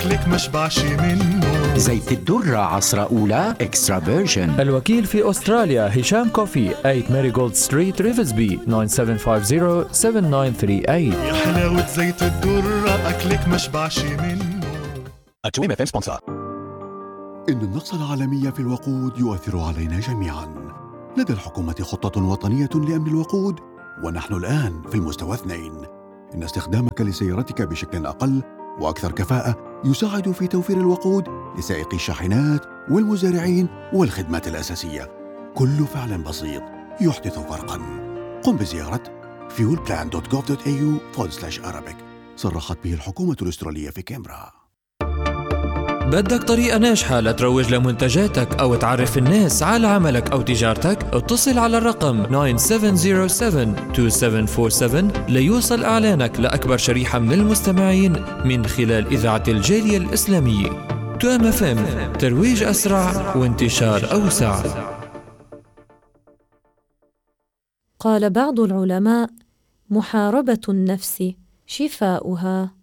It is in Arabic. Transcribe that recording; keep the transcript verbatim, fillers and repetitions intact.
أكلك مشبعش منه. زيت الدرة عصرة أولى إكسترا فيرجن. الوكيل في أستراليا هشام كوفي ثمانية ماريغولد ستريت ريفزبي تسعة سبعة خمسة صفر سبعة تسعة ثلاثة ثمانية. يا حلاوة زيت الدرة أكلك مشبعش منه. أتويم إف إم سبونسر. إن النقص العالمي في الوقود يؤثر علينا جميعاً. لدى الحكومة خطة وطنية لأمن الوقود، ونحن الآن في المستوى اثنين. إن استخدامك لسيارتك بشكل أقل وأكثر كفاءة يساعد في توفير الوقود لسائقي الشاحنات والمزارعين والخدمات الأساسية. كل فعل بسيط يحدث فرقاً. قم بزيارة fuel plan dot gov dot a u forward slash arabic. صرحت به الحكومة الأسترالية في كامبرا. بدك طريقة ناجحة لتروج لمنتجاتك أو تعرف الناس على عملك أو تجارتك؟ اتصل على الرقم تسعة سبعة صفر سبعة اثنين سبعة أربعة سبعة ليوصل إعلانك لأكبر شريحة من المستمعين من خلال إذاعة الجالية الإسلامية. توام إف إم، ترويج أسرع وانتشار أوسع. قال بعض العلماء: محاربة النفس شفاؤها.